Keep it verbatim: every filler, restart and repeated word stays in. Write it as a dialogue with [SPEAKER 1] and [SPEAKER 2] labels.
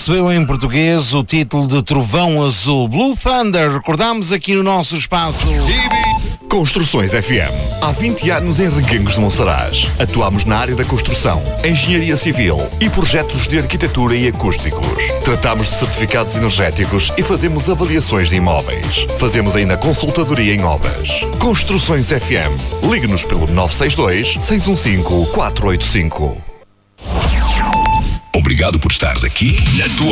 [SPEAKER 1] recebeu em português o título de Trovão Azul. Blue Thunder, recordámos aqui no nosso espaço.
[SPEAKER 2] Construções F M. Há vinte anos em Reguengos de Monsaraz. Atuamos na área da construção, engenharia civil e projetos de arquitetura e acústicos. Tratamos de certificados energéticos e fazemos avaliações de imóveis. Fazemos ainda consultadoria em obras. Construções F M. Ligue-nos pelo nove seis dois, seis um cinco, quatro oito cinco.
[SPEAKER 3] Obrigado por estares aqui na tua